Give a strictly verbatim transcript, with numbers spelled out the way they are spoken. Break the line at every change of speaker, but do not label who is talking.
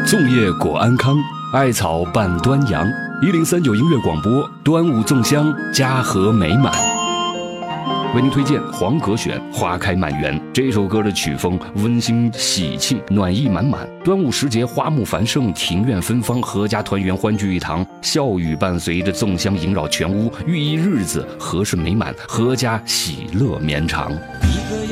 粽叶果安康，艾草伴端阳。一零三九音乐广播，端午粽香，家和美满。为您推荐黄格选《花开满园》这首歌的曲风温馨喜庆，暖意满满。端午时节，花木繁盛，庭院芬芳，阖家团圆，欢聚一堂。笑语伴随着粽香萦绕全屋，寓意日子和顺美满，阖家喜乐绵长。